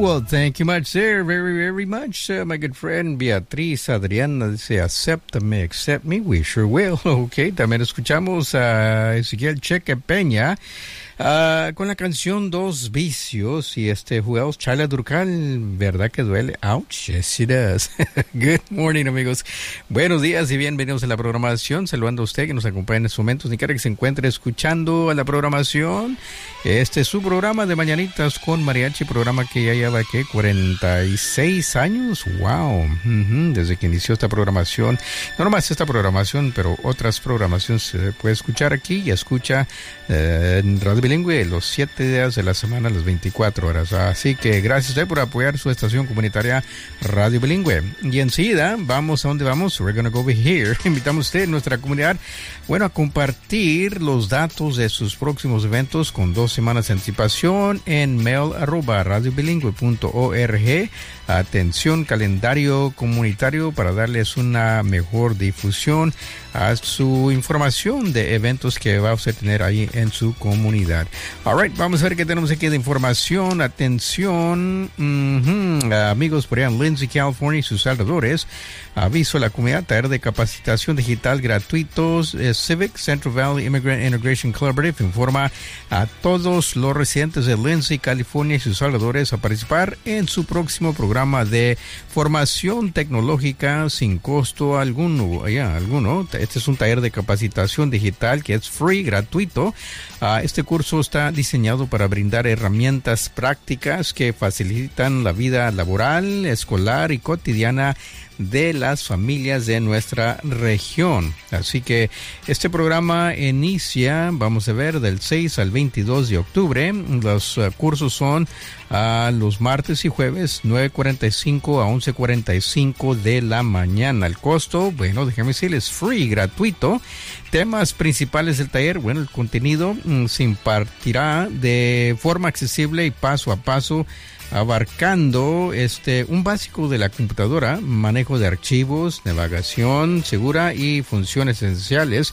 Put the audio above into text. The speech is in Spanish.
well, thank you much, sir. Very, very much. My good friend Beatriz Adriana dice, accept me, we sure will. Okay, también escuchamos a Ezequiel Cheque Peña con la canción Dos Vicios y who else? Chala Durcal, ¿verdad que duele? Ouch, yes it does. Good morning, amigos. Buenos días y bienvenidos a la programación. Saludando a usted que nos acompaña en estos momentos, ni quiera que se encuentre escuchando a la programación. Este es su programa de Mañanitas con Mariachi, programa que ya lleva, ¿qué? 46 años. Wow. Desde que inició esta programación. No nomás esta programación, pero otras programaciones se puede escuchar aquí y escucha en Radio Bilingüe los 7 días de la semana, las 24 horas. Así que gracias a usted por apoyar su estación comunitaria Radio Bilingüe. Y enseguida, vamos a donde vamos. We're gonna go over here. Invitamos a usted, nuestra comunidad, a compartir los datos de sus próximos eventos con 2 semanas de anticipación en mail@radiobilingüe.org. Atención, calendario comunitario para darles una mejor difusión a su información de eventos que va a usted tener ahí en su comunidad. All right, vamos a ver qué tenemos aquí de información. Atención, amigos por allá en Lindsay, California y sus alrededores. Aviso a la comunidad, taller de capacitación digital gratuitos. Civic Central Valley Immigrant Integration Collaborative informa a todos los residentes de Lindsay, California y sus alrededores a participar en su próximo programa de formación tecnológica sin costo alguno. Este es un taller de capacitación digital que es free, gratuito. Este curso está diseñado para brindar herramientas prácticas que facilitan la vida laboral, escolar y cotidiana de las familias de nuestra región. Así que este programa inicia, vamos a ver, del 6 al 22 de octubre. Los cursos son los martes y jueves, 9:45 a 11:45 de la mañana. El costo, déjame decirles, free, gratuito. Temas principales del taller, el contenido se impartirá de forma accesible y paso a paso, abarcando un básico de la computadora, manejo de archivos, navegación segura y funciones esenciales